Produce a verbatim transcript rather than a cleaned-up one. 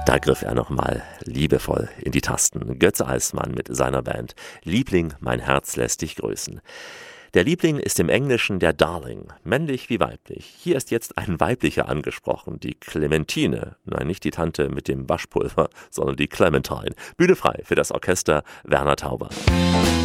Da griff er nochmal liebevoll in die Tasten. Götze Eismann mit seiner Band Liebling, mein Herz lässt dich grüßen. Der Liebling ist im Englischen der Darling, männlich wie weiblich. Hier ist jetzt ein weiblicher angesprochen, die Clementine. Nein, nicht die Tante mit dem Waschpulver, sondern die Clementine. Bühne frei für das Orchester Werner Tauber.